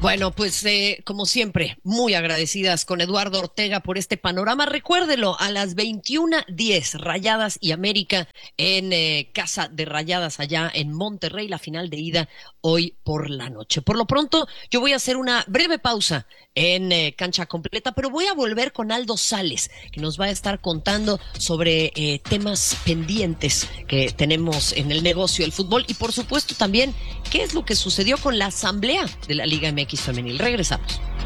Bueno, pues como siempre, muy agradecidas con Eduardo Ortega por este panorama. Recuérdelo, a las 21:10, Rayadas y América en Casa de Rayadas allá en Monterrey, la final de ida hoy por la noche. Por lo pronto, yo voy a hacer una breve pausa en Cancha Completa, pero voy a volver con Aldo Sales, que nos va a estar contando sobre temas pendientes que tenemos en el negocio del fútbol y por supuesto también qué es lo que sucedió con la asamblea de la Liga MX Femenil. Regresamos.